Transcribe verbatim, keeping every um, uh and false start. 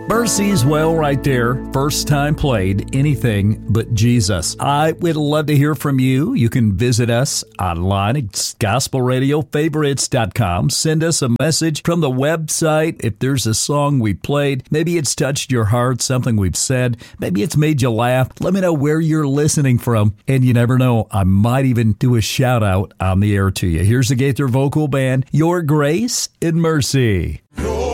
Mercy's Well right there. First time played Anything But Jesus. I would love to hear from you. You can visit us online at gospel radio favorites dot com. Send us a message from the website. If there's a song we played, maybe it's touched your heart, something we've said, maybe it's made you laugh. Let me know where you're listening from. And you never know, I might even do a shout out on the air to you. Here's the Gaither Vocal Band, Your Grace and Mercy.